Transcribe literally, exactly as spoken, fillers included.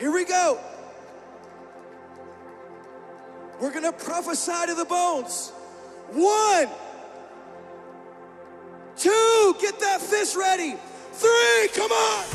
Here we go. We're gonna prophesy to the bones. One, two, get that fist ready. Three, come on.